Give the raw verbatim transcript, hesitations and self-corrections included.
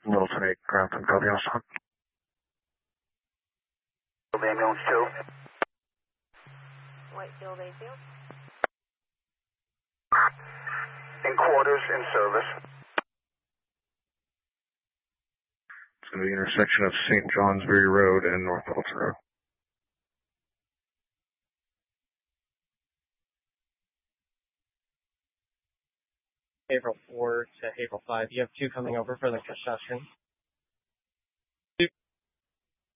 Milton eight, Grantham, copy on. Ambulance two. Whitefield, Bayfield. In quarters, in service. It's going to be the intersection of Saint Johnsbury Road and North Middleton Road. April four to April five. You have two coming over for the concession.